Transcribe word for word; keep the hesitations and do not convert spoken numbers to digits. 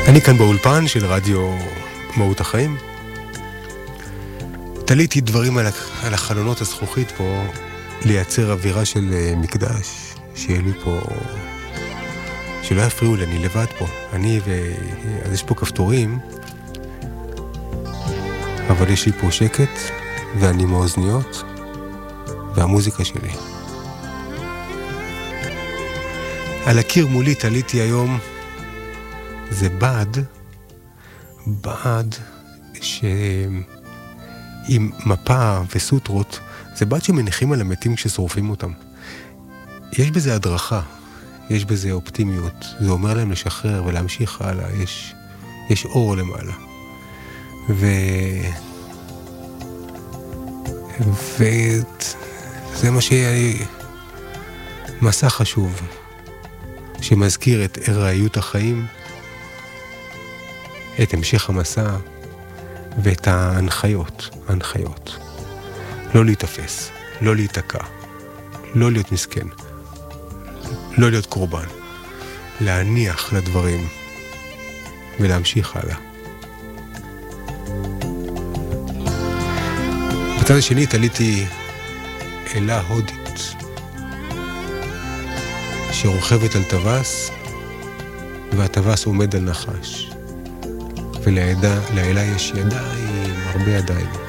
אני כאן באולפן של רדיו מהות החיים. תליתי דברים על, על החלונות הזכוכית פה, לייצר אווירה של מקדש, שיהיה לי פה, שלא יפריעו לי, אני לבד פה. אני ו... אז יש פה כפתורים, אבל יש לי פה שקט, ואני מאוזניות, והמוזיקה שלי. על הקיר מולי תליתי היום, זה בד, בד שעם מפה וסוטרות, זה בד שמניחים על המתים כששורפים אותם. יש בזה הדרכה, יש בזה אופטימיות, זה אומר להם לשחרר ולהמשיך הלאה, יש, יש אור למעלה. ו... וזה מה שיהיה מסע חשוב, שמזכיר את ארעיות החיים, את המשך המסע ואת ההנחיות, ההנחיות. לא להתאפס, לא להתעקע, לא להיות מסכן, לא להיות קורבן, להניח לדברים ולהמשיך הלאה. בצד השני תליתי אלה הודית שרוכבת על טווס, והטווס עומד על נחש. ולאלה יש ידיים, הרבה ידיים.